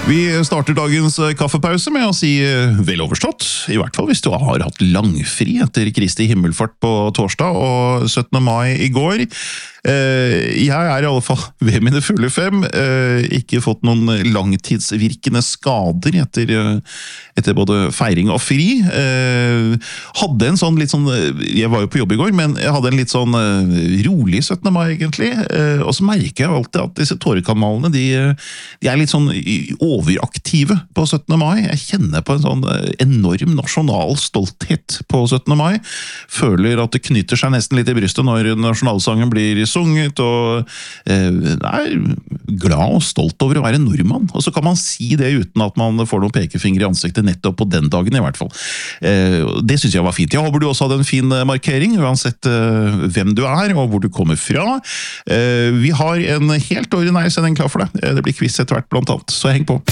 Vi starter dagens kaffepause med å si vel overstått, i hvert fall hvis du har hatt langfri etter Kristi himmelfart på torsdag og 17. mai i går. Jeg er i alle fall ved mine fulle 5, ikke fått noen langtidsvirkende skader etter både feiring og fri. Hadde en sånn litt sånn, jeg var jo på jobb i går, men jeg hadde en litt sånn rolig 17. mai egentlig, og så merker jeg alltid at disse tårekanalene, de er litt sånn overaktive på 17. mai. Jeg kjenner på en sånn enorm nasjonal stolthet på 17. mai. Føler at det knytter seg nesten litt i brystet når nasjonalsangen blir sunget, og er glad og stolt over å være nordmann. Og så kan man si det uten at man får noen pekefinger i ansiktet nettopp på den dagen i hvert fall. Det synes jeg var fint. Jeg håper du også hadde en fin markering, uansett hvem du er og hvor du kommer fra. Vi har en helt ordinær sending klar for deg. Det blir quiz etter hvert blant annet, så heng på.